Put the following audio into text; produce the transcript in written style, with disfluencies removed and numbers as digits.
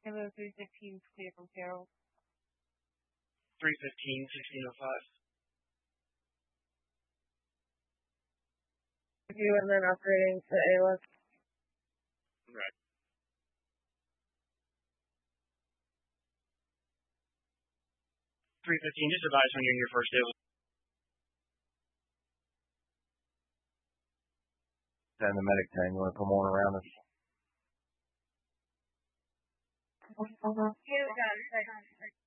Hello, 315 clear from Carroll. 315, 1605. You and then operating to ALS. Right. 315, just advise when you're in your first day. And the medic tank, you want to come on around us? Here we go.